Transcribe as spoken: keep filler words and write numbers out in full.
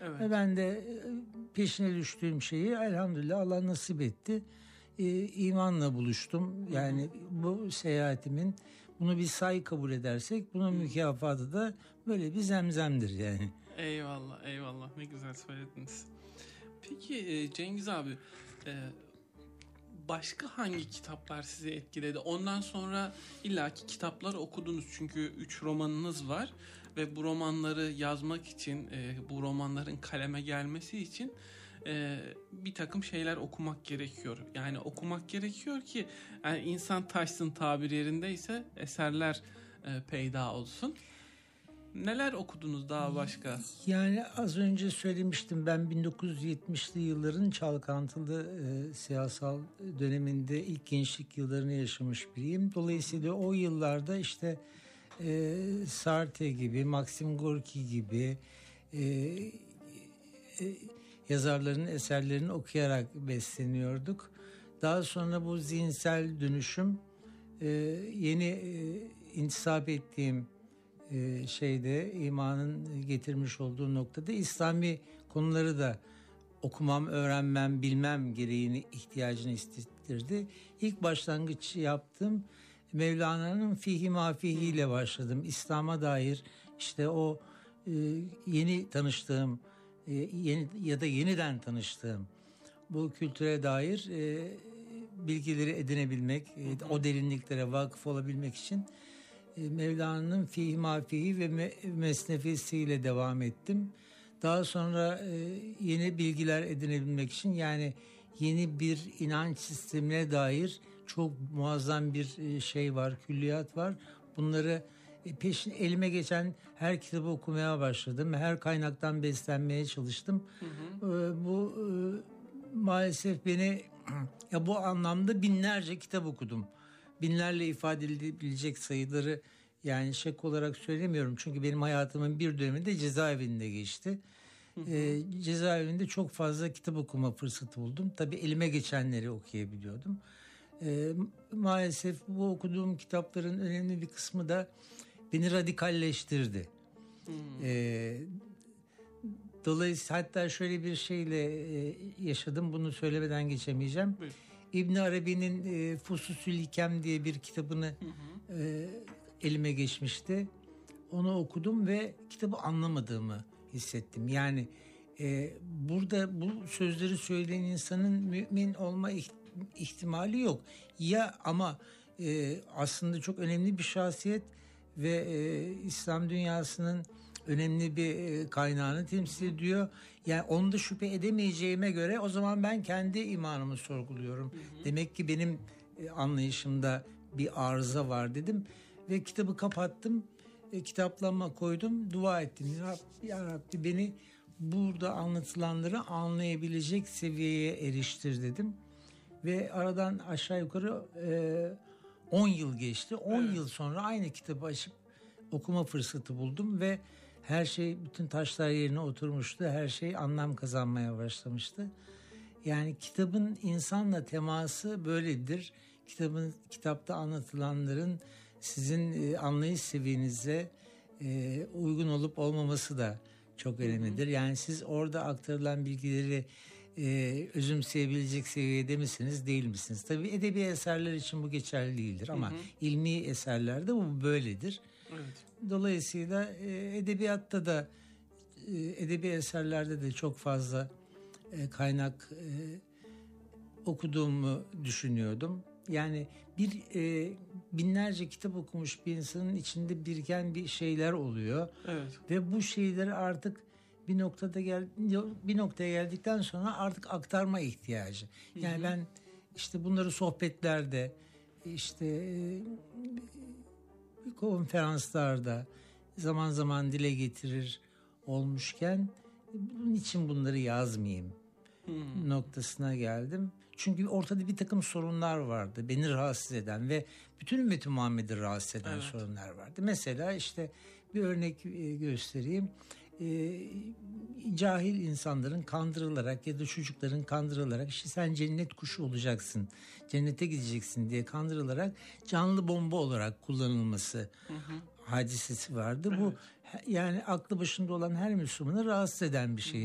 Evet. Ve ben de peşine düştüğüm şeyi elhamdülillah Allah nasip etti. Ee, imanla buluştum. Yani bu seyahatimin, bunu bir say kabul edersek, bunun mükafatı da böyle bir zemzemdir yani. Eyvallah, eyvallah. Ne güzel söylediniz. Peki Cengiz abi, başka hangi kitaplar sizi etkiledi? Ondan sonra illaki kitaplar okudunuz, çünkü üç romanınız var ve bu romanları yazmak için, bu romanların kaleme gelmesi için bir takım şeyler okumak gerekiyor. Yani okumak gerekiyor ki yani insan taşsın, tabir yerindeyse eserler peyda olsun. Neler okudunuz daha başka? Yani az önce söylemiştim, ben bin dokuz yüz yetmişli yılların çalkantılı e, siyasal döneminde ilk gençlik yıllarını yaşamış biriyim. Dolayısıyla o yıllarda işte e, Sartre gibi, Maxim Gorki gibi e, e, yazarların eserlerini okuyarak besleniyorduk. Daha sonra bu zihinsel dönüşüm e, yeni e, intisap ettiğim şeyde, imanın getirmiş olduğu noktada İslami konuları da okumam, öğrenmem, bilmem gereğini, ihtiyacını hissettirdi. İlk başlangıç yaptım, Mevlana'nın Fihi Mafihi ile başladım. İslam'a dair işte o e, yeni tanıştığım e, yeni ya da yeniden tanıştığım bu kültüre dair e, bilgileri edinebilmek, e, o derinliklere vakıf olabilmek için Mevlana'nın Fihi Mafihi ve Mesnefesiyle devam ettim. Daha sonra yeni bilgiler edinebilmek için, yani yeni bir inanç sistemine dair çok muazzam bir şey var, külliyat var. Bunları peşin elime geçen her kitabı okumaya başladım. Her kaynaktan beslenmeye çalıştım. Hı hı. Bu maalesef beni ya bu anlamda binlerce kitap okudum. Binlerle ifade edilebilecek sayıları yani şek olarak söylemiyorum. Çünkü benim hayatımın bir döneminde cezaevinde geçti. Hı hı. E, cezaevinde çok fazla kitap okuma fırsatı buldum. Tabii elime geçenleri okuyabiliyordum. E, maalesef bu okuduğum kitapların önemli bir kısmı da beni radikalleştirdi. Hı. E, dolayısıyla hatta şöyle bir şeyle e, yaşadım. Bunu söylemeden geçemeyeceğim. Buyur. İbn Arabi'nin e, Fususül Hikem diye bir kitabını hı hı. E, elime geçmişti. Onu okudum ve kitabı anlamadığımı hissettim. Yani e, burada bu sözleri söyleyen insanın mümin olma ihtimali yok. Ya ama e, aslında çok önemli bir şahsiyet ve e, İslam dünyasının önemli bir kaynağını temsil ediyor. Yani onu da şüphe edemeyeceğime göre o zaman ben kendi imanımı sorguluyorum. Hı hı. Demek ki benim anlayışımda bir arıza var dedim ve kitabı kapattım. E, kitaplama koydum, dua ettim. Ya Rabbi, ya Rabbi beni burada anlatılanları anlayabilecek seviyeye eriştir dedim. Ve aradan aşağı yukarı on e, yıl geçti. on evet. yıl sonra aynı kitabı açıp okuma fırsatı buldum ve her şey, bütün taşlar yerine oturmuştu. Her şey anlam kazanmaya başlamıştı. Yani kitabın insanla teması böyledir. Kitabın, kitapta anlatılanların sizin e, anlayış seviyenize e, uygun olup olmaması da çok önemlidir. Yani siz orada aktarılan bilgileri e, özümseyebilecek seviyede misiniz, değil misiniz? Tabii edebi eserler için bu geçerli değildir ama hı hı. ilmi eserlerde bu böyledir. Evet. Dolayısıyla e, edebiyatta da e, edebi eserlerde de çok fazla e, kaynak e, okuduğumu düşünüyordum. Yani bir e, binlerce kitap okumuş bir insanın içinde biriken bir şeyler oluyor. Evet. Ve bu şeyleri artık bir noktada gel bir noktaya geldikten sonra artık aktarma ihtiyacı. Yani hı hı. ben işte bunları sohbetlerde, işte e, konferanslarda zaman zaman dile getirir olmuşken bunun için bunları yazmayayım hmm. noktasına geldim. Çünkü ortada bir takım sorunlar vardı beni rahatsız eden ve bütün ümmeti Muhammed'i rahatsız eden evet. sorunlar vardı. Mesela işte bir örnek göstereyim. E, cahil insanların kandırılarak ya da çocukların kandırılarak işte sen cennet kuşu olacaksın, cennete gideceksin diye kandırılarak canlı bomba olarak kullanılması hı hı. hadisesi vardı. Evet. Bu yani aklı başında olan her Müslümanı rahatsız eden bir şey.